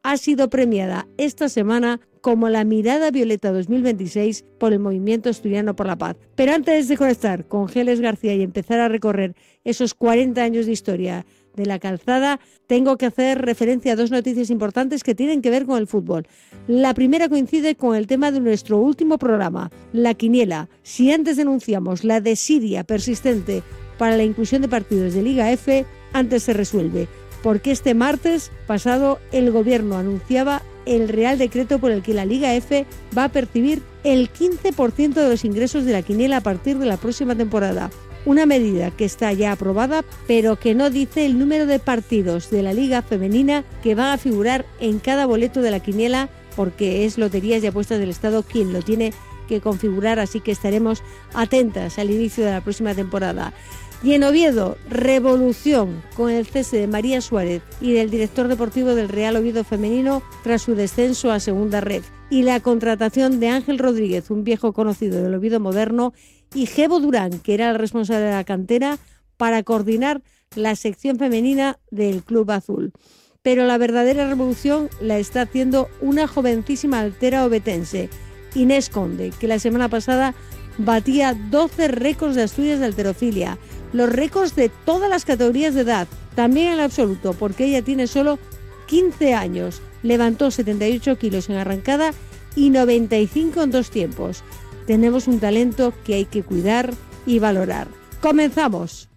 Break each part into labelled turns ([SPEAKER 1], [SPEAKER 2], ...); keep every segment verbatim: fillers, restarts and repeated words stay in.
[SPEAKER 1] ha sido premiada esta semana como la Mirada Violeta dos mil veintiséis por el Movimiento Asturiano por la Paz. Pero antes de conectar con Geles García y empezar a recorrer esos cuarenta años de historia de la calzada, tengo que hacer referencia a dos noticias importantes que tienen que ver con el fútbol. La primera coincide con el tema de nuestro último programa, la quiniela. Si antes denunciamos la desidia persistente para la inclusión de partidos de Liga F, antes se resuelve, porque este martes pasado el Gobierno anunciaba el Real Decreto por el que la Liga F va a percibir el quince por ciento de los ingresos de la quiniela a partir de la próxima temporada. Una medida que está ya aprobada, pero que no dice el número de partidos de la Liga Femenina que van a figurar en cada boleto de la quiniela, porque es Loterías y Apuestas del Estado quien lo tiene que configurar, así que estaremos atentas al inicio de la próxima temporada. Y en Oviedo, revolución con el cese de María Suárez y del director deportivo del Real Oviedo Femenino tras su descenso a Segunda Red, y la contratación de Ángel Rodríguez, un viejo conocido del Oviedo moderno, y Gebo Durán, que era el responsable de la cantera, para coordinar la sección femenina del Club Azul. Pero la verdadera revolución la está haciendo una jovencísima altera ovetense, Inés Conde, que la semana pasada batía doce récords de Asturias de halterofilia, los récords de todas las categorías de edad, también en el absoluto, porque ella tiene solo quince años, levantó setenta y ocho kilos en arrancada y noventa y cinco en dos tiempos. Tenemos un talento que hay que cuidar y valorar. ¡Comenzamos!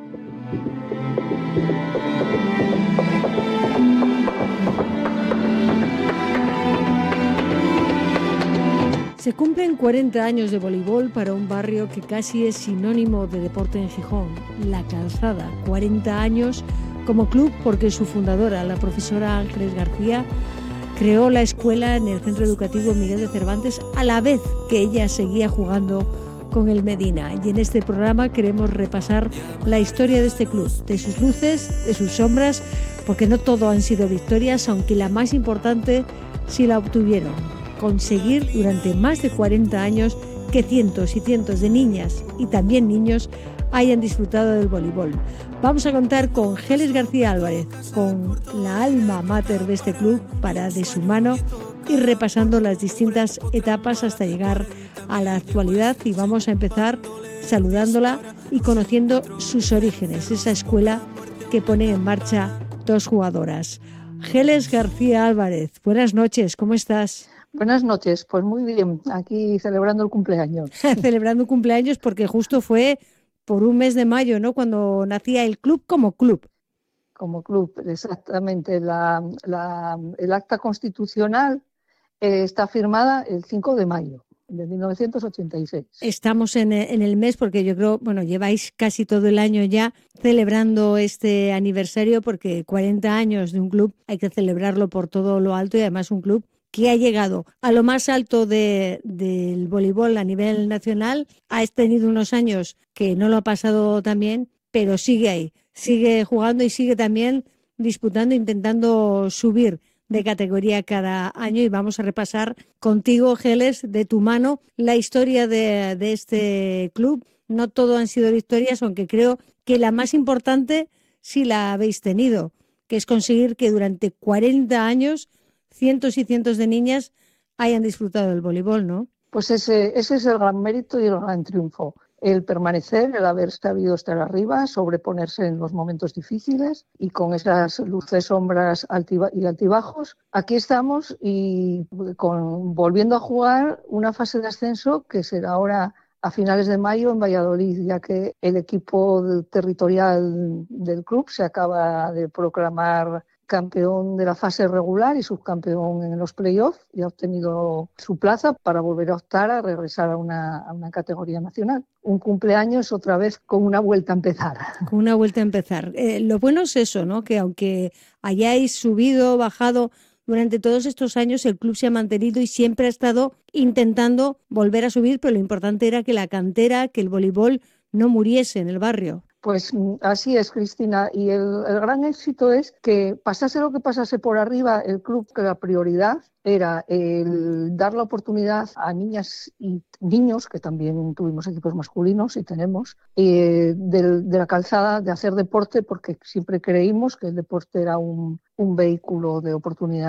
[SPEAKER 1] Se cumplen cuarenta años de voleibol para un barrio que casi es sinónimo de deporte en Gijón, La Calzada. cuarenta años como club porque su fundadora, la profesora Ángeles García, creó la escuela en el Centro Educativo Miguel de Cervantes a la vez que ella seguía jugando con el Medina. Y en este programa queremos repasar la historia de este club, de sus luces, de sus sombras, porque no todo han sido victorias, aunque la más importante sí la obtuvieron. Conseguir durante más de cuarenta años que cientos y cientos de niñas y también niños hayan disfrutado del voleibol. Vamos a contar con Geles García Álvarez, con la alma mater de este club, para de su mano ir repasando las distintas etapas hasta llegar a la actualidad, y vamos a empezar saludándola y conociendo sus orígenes, esa escuela que pone en marcha dos jugadoras. Geles García Álvarez, buenas noches, ¿cómo estás?
[SPEAKER 2] Buenas noches, pues muy bien, aquí celebrando el cumpleaños.
[SPEAKER 1] Celebrando cumpleaños porque justo fue por un mes de mayo, ¿no?, cuando nacía el club como club.
[SPEAKER 2] Como club, exactamente. La, la, el acta constitucional eh, está firmada el cinco de mayo de mil novecientos ochenta y seis.
[SPEAKER 1] Estamos en, en el mes porque yo creo, bueno, lleváis casi todo el año ya celebrando este aniversario, porque cuarenta años de un club hay que celebrarlo por todo lo alto, y además un club que ha llegado a lo más alto de, del voleibol a nivel nacional. Ha tenido unos años que no lo ha pasado tan bien, pero sigue ahí, sigue jugando y sigue también disputando, intentando subir de categoría cada año. Y vamos a repasar contigo, Geles, de tu mano, la historia de, de este club. No todo han sido victorias, aunque creo que la más importante sí la habéis tenido, que es conseguir que durante cuarenta años cientos y cientos de niñas hayan disfrutado del voleibol, ¿no?
[SPEAKER 2] Pues ese, ese es el gran mérito y el gran triunfo. El permanecer, el haber sabido estar arriba, sobreponerse en los momentos difíciles y con esas luces, sombras altiva- y altibajos. Aquí estamos y con, volviendo a jugar una fase de ascenso que será ahora a finales de mayo en Valladolid, ya que el equipo territorial del club se acaba de proclamar campeón de la fase regular y subcampeón en los playoffs, y ha obtenido su plaza para volver a optar a regresar a una, a una categoría nacional. Un cumpleaños otra vez con una vuelta a empezar.
[SPEAKER 1] Con una vuelta a empezar. Eh, lo bueno es eso, ¿no?, que aunque hayáis subido, bajado, durante todos estos años el club se ha mantenido y siempre ha estado intentando volver a subir, pero lo importante era que la cantera, que el voleibol no muriese en el barrio.
[SPEAKER 2] Pues así es, Cristina, y el, el gran éxito es que pasase lo que pasase por arriba, el club, que la prioridad era el dar la oportunidad a niñas y niños, que también tuvimos equipos masculinos y tenemos, eh, de, de la calzada, de hacer deporte, porque siempre creímos que el deporte era un, un vehículo de oportunidad